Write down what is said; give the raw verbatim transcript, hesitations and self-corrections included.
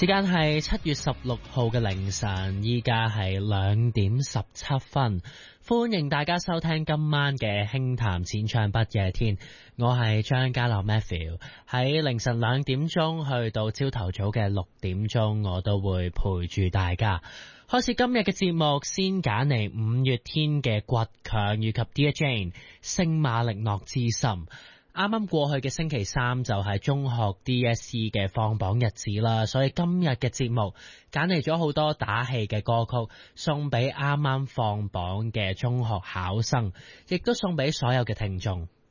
時間係七月十六號嘅凌晨，依家係兩點十七分，歡迎大家收聽今晚嘅輕談淺唱不夜天。我係張家樂 Matthew， 喺凌晨兩點鐘去到朝頭早嘅六點鐘，我都會陪住大家。開始今日嘅節目，先揀嚟五月天嘅倔強以及 Dear Jane 聖馬力諾之心。啱啱過去嘅星期三就係中學 D S E 嘅放榜日子啦，所以今日嘅節目揀嚟咗好多打氣嘅歌曲，送俾啱啱放榜嘅中學考生，亦都送俾所有嘅聽眾。